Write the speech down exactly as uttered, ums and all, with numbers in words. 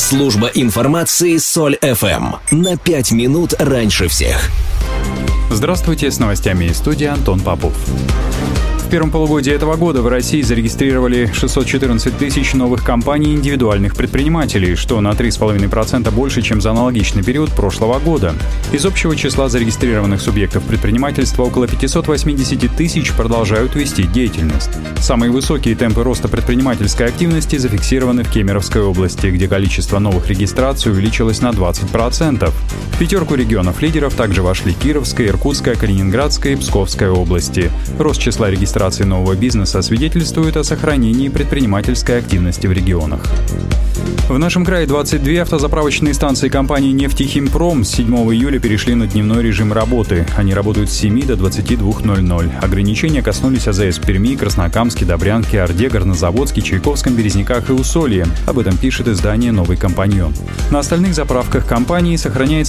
Служба информации Соль эф эм. На пять минут раньше всех. Здравствуйте, с новостями из студии Антон Попов. В первом полугодии этого года в России зарегистрировали шестьсот четырнадцать тысяч новых компаний индивидуальных предпринимателей, что на три целых пять десятых процента больше, чем за аналогичный период прошлого года. Из общего числа зарегистрированных субъектов предпринимательства около пятьсот восемьдесят тысяч продолжают вести деятельность. Самые высокие темпы роста предпринимательской активности зафиксированы в Кемеровской области, где количество новых регистраций увеличилось на двадцать процентов. В пятерку регионов-лидеров также вошли Кировская, Иркутская, Калининградская и Псковская области. Рост числа регистраций нового бизнеса свидетельствует о сохранении предпринимательской активности в регионах. В нашем крае двадцать две автозаправочные станции компании «Нефтехимпром» с седьмого июля перешли на дневной режим работы. Они работают с семи до двадцати двух ноль-ноль. Ограничения коснулись АЗС в Перми, Краснокамске, Добрянке, Орде, Горнозаводске, Чайковском, Березниках и Усолье. Об этом пишет издание «Новый компаньон». На остальных заправках компании сохраняется